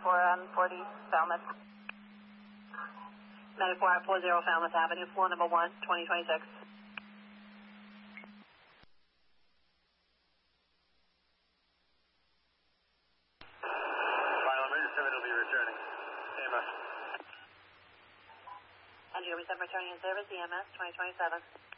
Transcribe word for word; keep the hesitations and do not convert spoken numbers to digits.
four on forty Falmouth. Medic four four zero Falmouth Avenue, floor number one, twenty twenty-six. Final emergency service will be returning. E M S. And you'll be returning in service, E M S twenty twenty-seven.